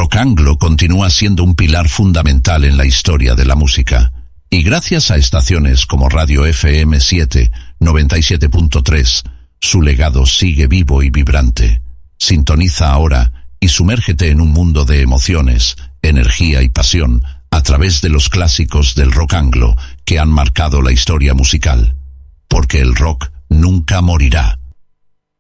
rock anglo continúa siendo un pilar fundamental en la historia de la música. Y gracias a estaciones como Radio FM7, 97.3, su legado sigue vivo y vibrante. Sintoniza ahora y sumérgete en un mundo de emociones, energía y pasión a través de los clásicos del rock anglo que han marcado la historia musical. Porque el rock nunca morirá.